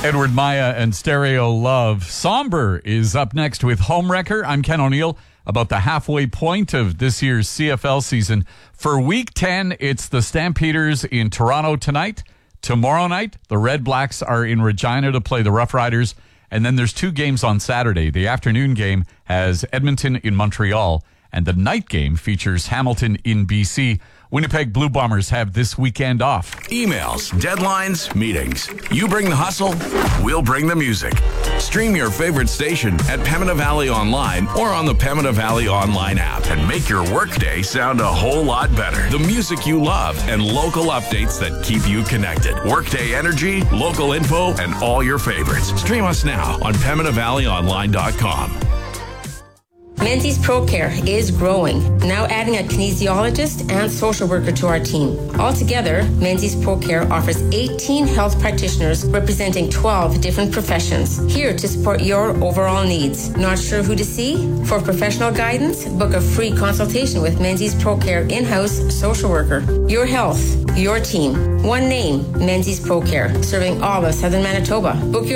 Edward Maya and Stereo Love. Somber is up next with Homewrecker. I'm Ken O'Neill. About the halfway point of this year's CFL season. For Week 10, it's the Stampeders in Toronto tonight. Tomorrow night, the Red Blacks are in Regina to play the Rough Riders. And then there's two games on Saturday. The afternoon game has Edmonton in Montreal, and the night game features Hamilton in BC. Winnipeg Blue Bombers have this weekend off. Emails, deadlines, meetings. You bring the hustle, we'll bring the music. Stream your favorite station at Pembina Valley Online or on the Pembina Valley Online app and make your workday sound a whole lot better. The music you love and local updates that keep you connected. Workday energy, local info, and all your favorites. Stream us now on PembinaValleyOnline.com. Menzies ProCare is growing, now adding a kinesiologist and social worker to our team. Altogether, Menzies ProCare offers 18 health practitioners representing 12 different professions, here to support your overall needs. Not sure who to see? For professional guidance, book a free consultation with Menzies ProCare in-house social worker. Your health, your team. One name, Menzies ProCare, serving all of Southern Manitoba. Book your